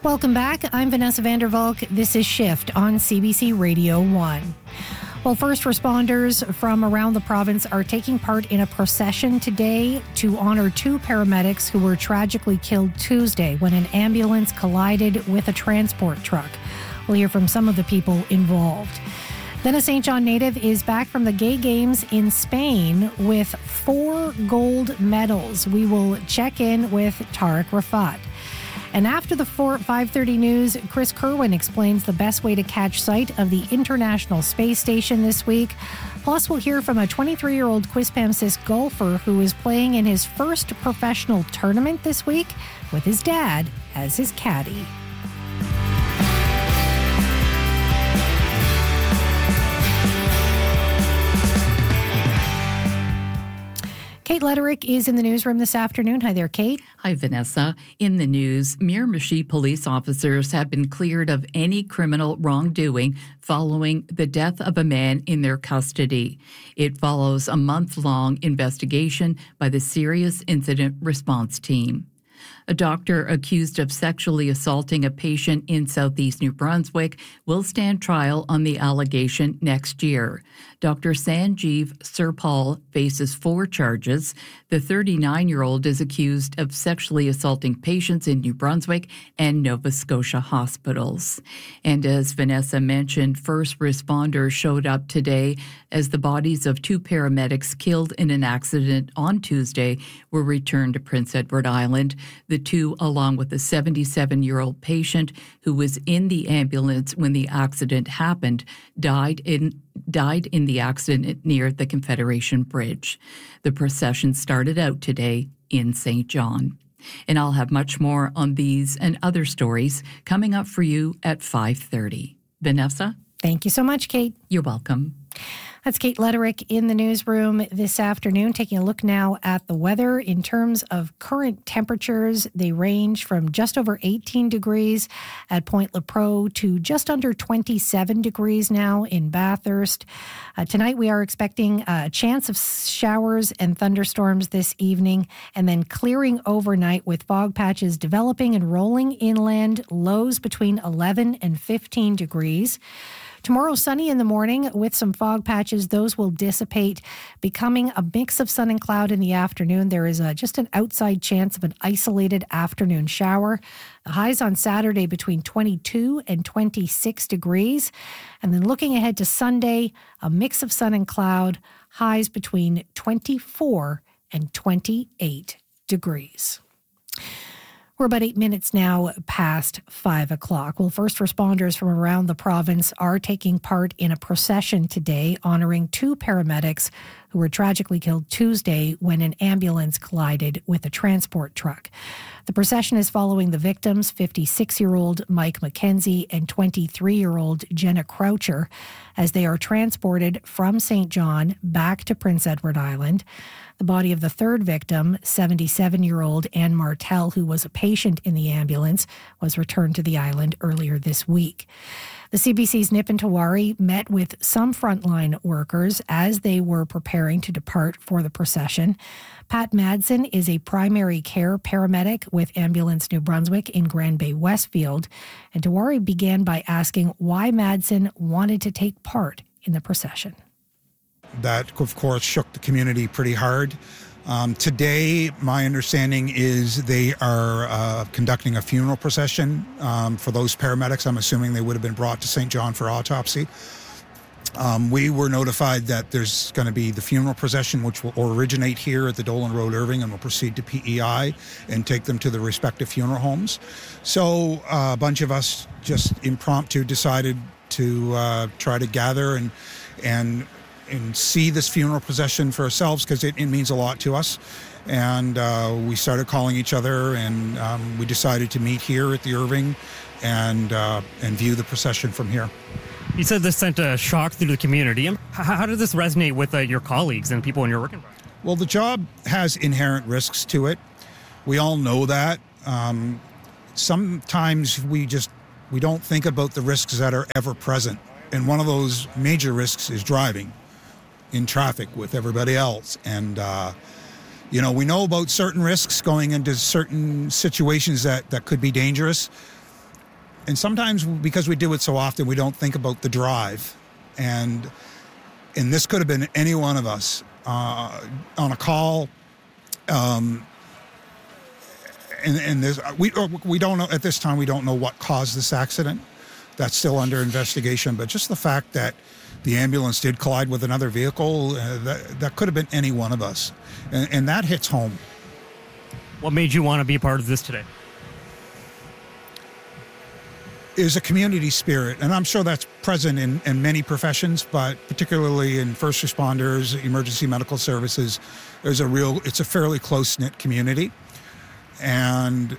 Welcome back. I'm Vanessa Vandervalk. This is Shift on CBC Radio 1. Well, first responders from around the province are taking part in a procession today to honor two paramedics who were tragically killed Tuesday when an ambulance collided with a transport truck. We'll hear from some of the people involved. Then a St. John native is back from the Gay Games in Spain with 4 gold medals. We will check in with Tariq Rafat. And after the 5:30 news, Chris Kerwin explains the best way to catch sight of the International Space Station this week. Plus, we'll hear from a 23-year-old Quispamsis golfer who is playing in his first professional tournament this week with his dad as his caddy. Kate Lederick is in the newsroom this afternoon. Hi there, Kate. Hi, Vanessa. In the news, Miramichi police officers have been cleared of any criminal wrongdoing following the death of a man in their custody. It follows a month-long investigation by the Serious Incident Response Team. A doctor accused of sexually assaulting a patient in southeast New Brunswick will stand trial on the allegation next year. Dr. Sanjeev Sirpal faces 4 charges. The 39-year-old is accused of sexually assaulting patients in New Brunswick and Nova Scotia hospitals. And as Vanessa mentioned, first responders showed up today as the bodies of 2 paramedics killed in an accident on Tuesday were returned to Prince Edward Island. The 2, along with a 77-year-old patient who was in the ambulance when the accident happened, died in the accident near the Confederation Bridge. The procession started out today in St. John. And I'll have much more on these and other stories coming up for you at 5:30. Vanessa? Thank you so much, Kate. You're welcome. That's Kate Lederick in the newsroom this afternoon, taking a look now at the weather. In terms of current temperatures, they range from just over 18 degrees at Point Lepreau to just under 27 degrees now in Bathurst. Tonight we are expecting a chance of showers and thunderstorms this evening, and then clearing overnight with fog patches developing and rolling inland, lows between 11 and 15 degrees. Tomorrow, sunny in the morning with some fog patches. Those will dissipate, becoming a mix of sun and cloud in the afternoon. There is just an outside chance of an isolated afternoon shower. The highs on Saturday between 22 and 26 degrees. And then looking ahead to Sunday, a mix of sun and cloud, highs between 24 and 28 degrees. We're about 8 minutes now past 5 o'clock. Well, first responders from around the province are taking part in a procession today honoring 2 paramedics who were tragically killed Tuesday when an ambulance collided with a transport truck. The procession is following the victims, 56-year-old Mike McKenzie and 23-year-old Jenna Croucher, as they are transported from St. John back to Prince Edward Island. The body of the third victim, 77-year-old Anne Martel, who was a patient in the ambulance, was returned to the island earlier this week. The CBC's Nipin Tiwari met with some frontline workers as they were preparing to depart for the procession. Pat Madsen is a primary care paramedic with Ambulance New Brunswick in Grand Bay Westfield, and Tiwari began by asking why Madsen wanted to take part in the procession. That, of course, shook the community pretty hard. Today, my understanding is they are conducting a funeral procession for those paramedics. I'm assuming they would have been brought to St. John for autopsy. We were notified that there's going to be the funeral procession, which will originate here at the Dolan Road Irving and will proceed to PEI and take them to the respective funeral homes. So a bunch of us just impromptu decided to try to gather and see this funeral procession for ourselves, because it means a lot to us. And we started calling each other, and we decided to meet here at the Irving and view the procession from here. You said this sent a shock through the community. How did this resonate with your colleagues and people in your work environment? Well, the job has inherent risks to it. We all know that. Sometimes we don't think about the risks that are ever present. And one of those major risks is driving in traffic with everybody else. And, we know about certain risks going into certain situations that could be dangerous. And sometimes because we do it so often, we don't think about the drive. And this could have been any one of us on a call. And there's, we don't know, at this time, we don't know what caused this accident. That's still under investigation. But just the fact that the ambulance did collide with another vehicle, that could have been any one of us. And that hits home. What made you want to be a part of this today? Is a community spirit, and I'm sure that's present in many professions, but particularly in first responders, emergency medical services, it's a fairly close-knit community. And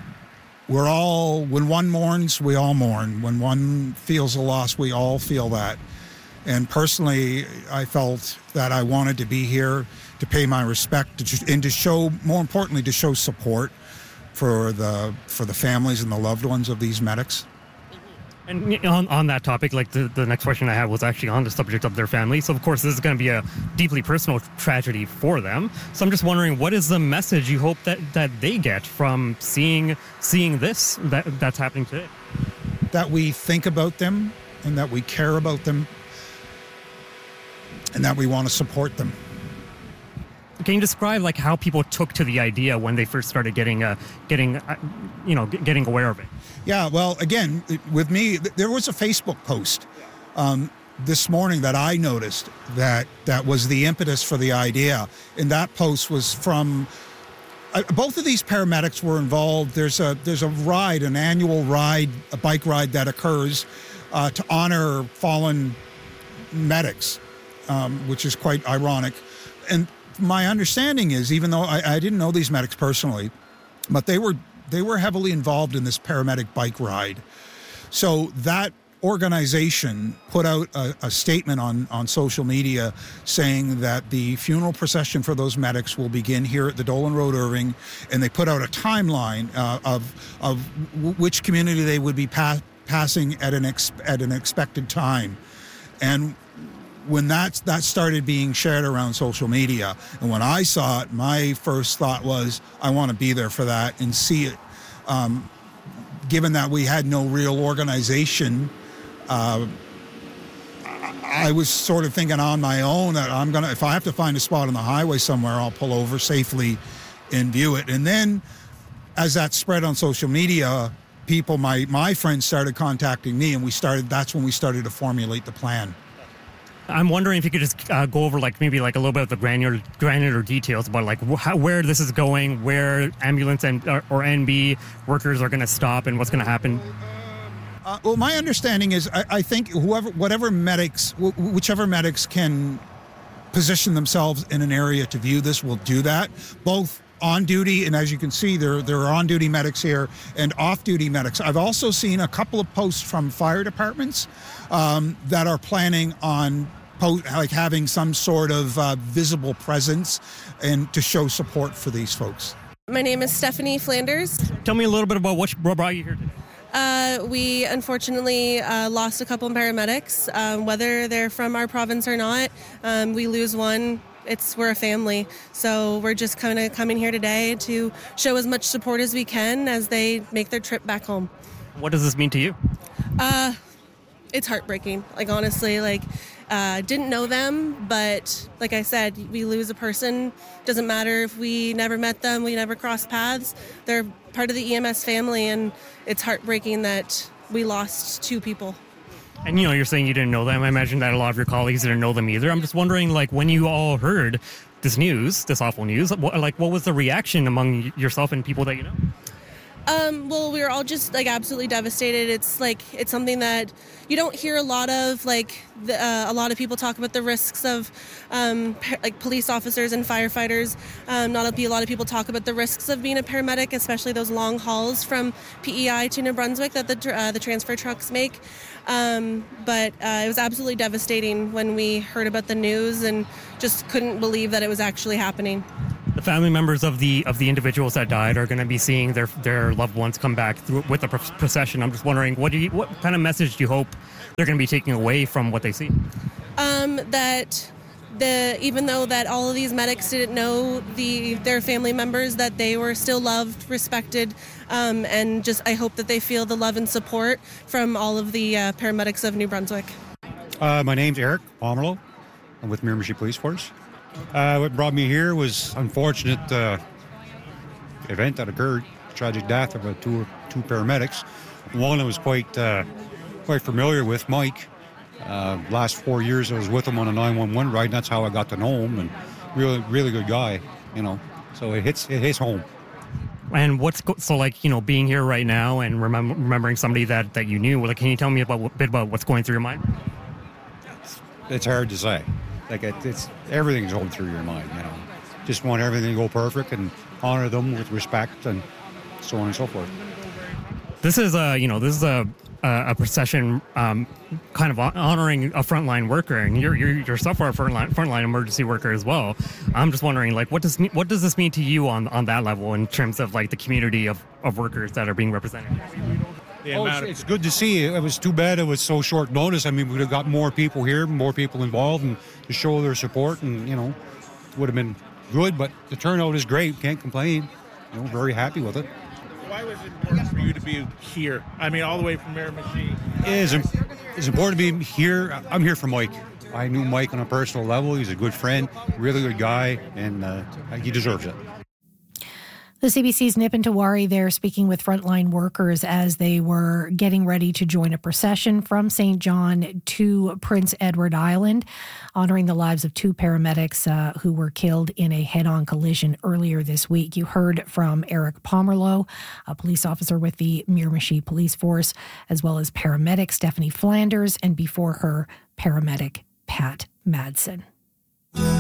when one mourns, we all mourn. When one feels a loss, we all feel that. And personally, I felt that I wanted to be here to pay my respect and to show, more importantly, to show support for the families and the loved ones of these medics. And on that topic, like the next question I had was actually on the subject of their family. So, of course, this is going to be a deeply personal tragedy for them. So I'm just wondering, what is the message you hope that they get from seeing this that's happening today? That we think about them and that we care about them and that we want to support them. Can you describe like how people took to the idea when they first started getting aware of it? Yeah, well, again, with me, there was a Facebook post this morning that I noticed that was the impetus for the idea. And that post was from both of these paramedics were involved. There's a ride, an annual ride, a bike ride that occurs to honor fallen medics, which is quite ironic. And my understanding is, even though I didn't know these medics personally, but they were heavily involved in this paramedic bike ride. So that organization put out a statement on social media saying that the funeral procession for those medics will begin here at the Dolan Road, Irving, and they put out a timeline of which community they would be passing at an expected time. And when that started being shared around social media, and when I saw it, my first thought was, I want to be there for that and see it. Given that we had no real organization, I was sort of thinking on my own that if I have to find a spot on the highway somewhere, I'll pull over safely and view it. And then as that spread on social media, people, my friends started contacting me, and that's when we started to formulate the plan. I'm wondering if you could just go over maybe a little bit of the granular details about where this is going, where ambulance or NB workers are going to stop, and what's going to happen. Well, my understanding is I think whichever medics can position themselves in an area to view this will do that, both on duty, and as you can see, there are on-duty medics here and off-duty medics. I've also seen a couple of posts from fire departments that are planning on having some sort of visible presence and to show support for these folks. My name is Stephanie Flanders. Tell me a little bit about what brought you here today. We unfortunately lost a couple of paramedics. Whether they're from our province or not, we lose one. We're a family, so we're just kind of coming here today to show as much support as we can as they make their trip back home. What does this mean to you? It's heartbreaking. Honestly, didn't know them, but like I said, we lose a person. Doesn't matter if we never met them, we never crossed paths. They're part of the EMS family, and it's heartbreaking that we lost two people. And, you're saying you didn't know them. I imagine that a lot of your colleagues didn't know them either. I'm just wondering, when you all heard this awful news, what was the reaction among yourself and people that you know? Well, we were all just absolutely devastated. It's something that you don't hear a lot of. A lot of people talk about the risks of police officers and firefighters. Not a lot of people talk about the risks of being a paramedic, especially those long hauls from PEI to New Brunswick that the transfer trucks make. But it was absolutely devastating when we heard about the news and just couldn't believe that it was actually happening. The family members of the individuals that died are going to be seeing their loved ones come back with the procession. I'm just wondering, what kind of message do you hope they're going to be taking away from what they see? That even though that all of these medics didn't know their family members, that they were still loved, respected, and just I hope that they feel the love and support from all of the paramedics of New Brunswick. My name's Eric Pomerleau. I'm with Miramichi Police Force. What brought me here was unfortunate event that occurred, tragic death of two paramedics. One I was quite familiar with, Mike. Last 4 years I was with him on a 911 ride, and that's how I got to know him, and really good guy, so it hits home. And being here right now and remembering somebody that you knew, can you tell me a bit about what's going through your mind? It's hard to say. It's everything's going through your mind, Just want everything to go perfect and honor them with respect and so on and so forth. This is a procession kind of honoring a frontline worker, and you're yourself are a frontline emergency worker as well. I'm just wondering, what does this mean to you on that level in terms of the community of workers that are being represented? It's good to see. It was too bad it was so short notice. I mean, we would have got more people here, more people involved, and to show their support, and it would have been good. But the turnout is great. Can't complain. Very happy with it. Why was it important for you to be here? I mean, all the way from Miramichi. It's important to be here. I'm here for Mike. I knew Mike on a personal level. He's a good friend, really good guy, and he deserves it. The CBC's Nipin Tiwari there speaking with frontline workers as they were getting ready to join a procession from St. John to Prince Edward Island, honoring the lives of two paramedics who were killed in a head-on collision earlier this week. You heard from Eric Pomerleau, a police officer with the Miramichi Police Force, as well as paramedic Stephanie Flanders, and before her, paramedic Pat Madsen.